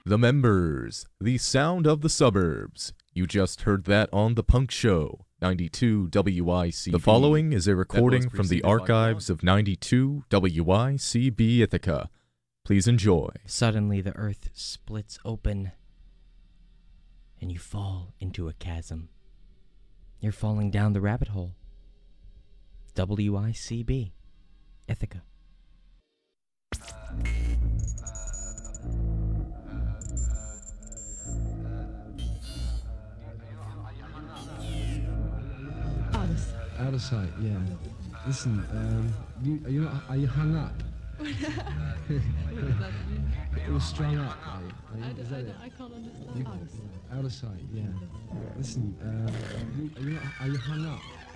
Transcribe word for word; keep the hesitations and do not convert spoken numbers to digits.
The members, the sound of the suburbs. You just heard that on The Punk Show, ninety-two W I C B. The following is a recording from the archives of ninety-two W I C B Ithaca. Please enjoy. Suddenly the earth splits open, and you fall into a chasm. You're falling down the rabbit hole. W I C B, Ithaca. Out of sight, yeah. Listen, um, you, are, you not, are you hung up? It was strung up, are you? Are you? I, Is I, that it? I can't understand. You, Out of sight. out of sight, yeah. Listen, um, you, are, you not, are you hung up?